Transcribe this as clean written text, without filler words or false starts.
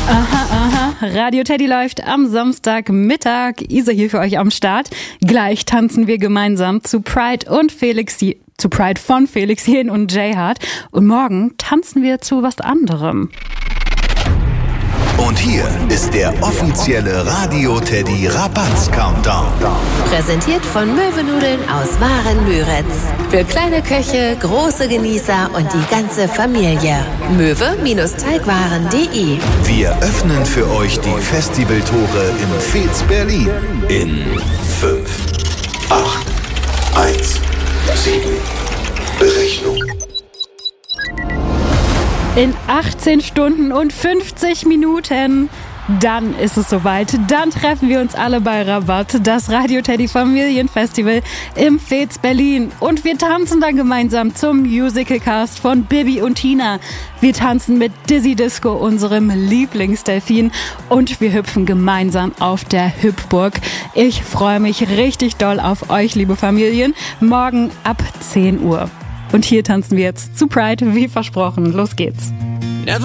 Aha, Radio Teddy läuft am Samstagmittag. Isa hier für euch am Start. Gleich tanzen wir gemeinsam zu Pride von Felix Jähn und Jay Hart. Und morgen tanzen wir zu was anderem. Und hier ist der offizielle Radio Teddy Rabatz-Countdown. Präsentiert von Möwenudeln aus Waren-Müritz. Für kleine Köche, große Genießer und die ganze Familie. Möwe-Teigwaren.de. Wir öffnen für euch die Festivaltore im Fez Berlin. In 5, 8, 1, 7. Berechnung. In 18 Stunden und 50 Minuten, dann ist es soweit. Dann treffen wir uns alle bei Rabatt, das Radio Teddy Familienfestival im Fez Berlin. Und wir tanzen dann gemeinsam zum Musicalcast von Bibi und Tina. Wir tanzen mit Dizzy Disco, unserem Lieblingsdelfin. Und wir hüpfen gemeinsam auf der Hüpfburg. Ich freue mich richtig doll auf euch, liebe Familien. Morgen ab 10 Uhr. Und hier tanzen wir jetzt zu Pride, wie versprochen. Los geht's.